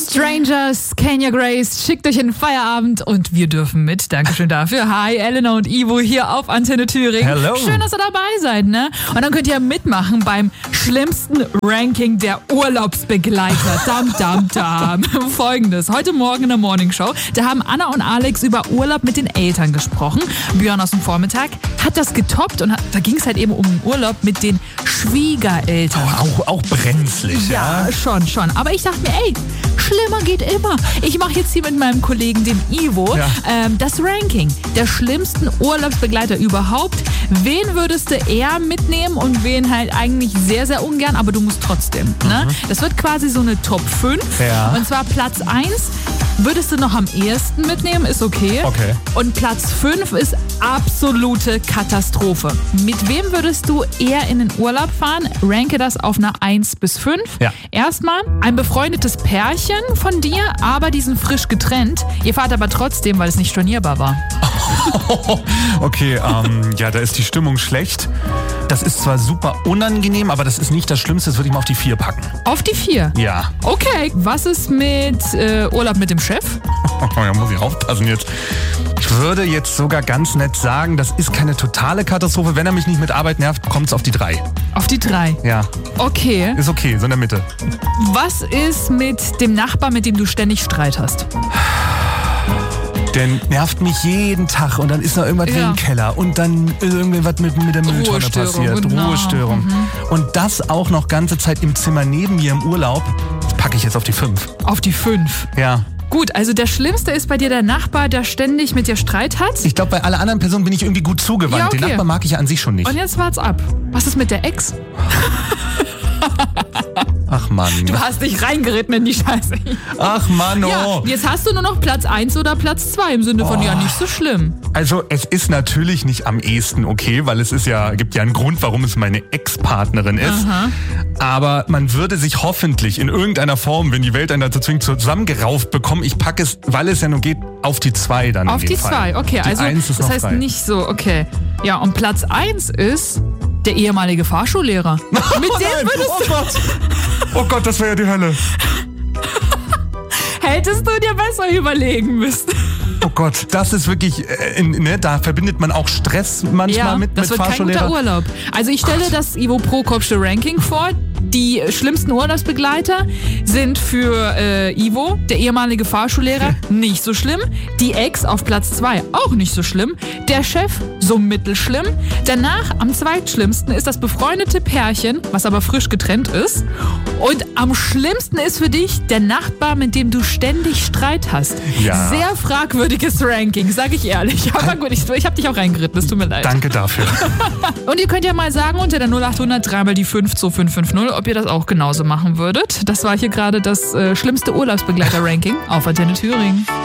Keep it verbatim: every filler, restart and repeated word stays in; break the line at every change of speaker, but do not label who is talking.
Strangers, Kenya Grace, schickt euch in den Feierabend und wir dürfen mit. Dankeschön dafür. Hi, Elena und Ivo hier auf Antenne Thüringen.
Hello.
Schön, dass ihr dabei seid, ne? Und dann könnt ihr mitmachen beim schlimmsten Ranking der Urlaubsbegleiter. Dam, dam, dam. Folgendes. Heute Morgen in der Morningshow, da haben Anna und Alex über Urlaub mit den Eltern gesprochen. Björn aus dem Vormittag hat das getoppt und hat, da ging es halt eben um den Urlaub mit den Schwiegereltern.
Auch, auch brenzlig, ja?
Ja, schon, schon. Aber ich dachte mir, ey, schlimmer geht immer. Ich mache jetzt hier mit meinem Kollegen, dem Ivo,
Ja.
ähm, das Ranking der schlimmsten Urlaubsbegleiter überhaupt. Wen würdest du eher mitnehmen und wen halt eigentlich sehr, sehr ungern, aber du musst trotzdem. Ne? Das wird quasi so eine Top fünf.
Ja.
Und zwar Platz eins würdest du noch am ehesten mitnehmen, ist okay.
Okay.
Und Platz fünf ist absolute Katastrophe. Mit wem würdest du eher in den Urlaub fahren? Ranke das auf einer eins bis fünf.
Ja.
Erstmal ein befreundetes Pärchen von dir, aber die sind frisch getrennt. Ihr fahrt aber trotzdem, weil es nicht stornierbar war.
Okay, ähm, ja, da ist die Stimmung schlecht. Das ist zwar super unangenehm, aber das ist nicht das Schlimmste, das würde ich mal auf die vier packen.
Auf die vier?
Ja.
Okay, was ist mit äh, Urlaub mit dem Chef?
Da muss ich aufpassen jetzt. Ich würde jetzt sogar ganz nett sagen, das ist keine totale Katastrophe. Wenn er mich nicht mit Arbeit nervt, kommt es auf die drei.
Auf die drei?
Ja,
Okay.
ist okay, so in der Mitte.
Was ist mit dem Nachbar, mit dem du ständig Streit hast?
Der nervt mich jeden Tag und dann ist noch irgendwas wie
Ja.
im Keller und dann ist irgendwas mit, mit der Mülltonne
Ruhestörung,
passiert.
genau.
Ruhestörung.
Mhm.
Und das auch noch ganze Zeit im Zimmer neben mir im Urlaub, das packe ich jetzt auf die fünf.
Auf die fünf.
Ja.
Gut, also der Schlimmste ist bei dir der Nachbar, der ständig mit dir Streit hat.
Ich glaube, bei allen anderen Personen bin ich irgendwie gut zugewandt.
Ja, okay.
Den Nachbar mag ich ja an sich schon nicht.
Und jetzt wart's ab. Was ist mit der Ex?
Ach Mann.
Du hast dich reingeritten in die Scheiße.
Ach Mann, oh.
Ja, jetzt hast du nur noch Platz eins oder Platz zwei im Sinne von,
Oh.
ja, nicht so schlimm.
Also es ist natürlich nicht am ehesten okay, weil es ist ja, gibt ja einen Grund, warum es meine Ex-Partnerin ist.
Aha.
Aber man würde sich hoffentlich in irgendeiner Form, wenn die Welt einen dazu zwingt, zusammengerauft bekommen. Ich packe es, weil es ja nur geht, auf die zwei dann.
Auf
in dem
die
Fall.
zwei, okay.
Die
Also
eins ist
das
noch
heißt
frei.
nicht so, okay. Ja, und Platz eins ist der ehemalige Fahrschullehrer. Mit dem
Nein,
würdest
oh Gott. Oh Gott, das wäre ja die Hölle.
du, hättest du dir besser überlegen müssen.
Oh Gott, das ist wirklich, äh, in, ne, da verbindet man auch Stress manchmal
Ja,
mit,
das
mit
wird kein guter
Fahrschullehrer.
Urlaub. Also ich stelle das Ivo Prokopsche Ranking vor. Die schlimmsten Urlaubsbegleiter sind für äh, Ivo, der ehemalige Fahrschullehrer, nicht so schlimm. Die Ex auf Platz zwei, auch nicht so schlimm. Der Chef, so mittelschlimm. Danach, am zweitschlimmsten, ist das befreundete Pärchen, was aber frisch getrennt ist. Und am schlimmsten ist für dich der Nachbar, mit dem du ständig Streit hast.
Ja.
Sehr fragwürdiges Ranking, sag ich ehrlich. Aber gut, ich, ich habe dich auch reingeritten, es tut mir leid.
Danke dafür.
Und ihr könnt ja mal sagen unter der null acht hundert drei mal die fünf zwei fünf fünf null, ob ihr das auch genauso machen würdet. Das war hier gerade das äh, schlimmste Urlaubsbegleiter-Ranking auf Antenne Thüringen.